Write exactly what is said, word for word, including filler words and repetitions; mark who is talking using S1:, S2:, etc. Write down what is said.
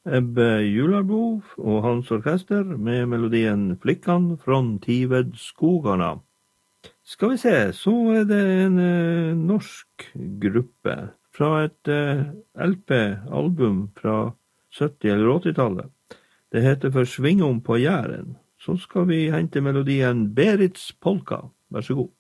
S1: Ebbe Jularbo og hans orkester med melodien Flickan från Tivedskogarna. Skal vi se, så er det en eh, norsk gruppe fra et eh, L P-album fra sytti- eller åtti-tallet. Det heter For svingom på Jæren. Så skal vi hente melodien Berits Polka. Vær så god.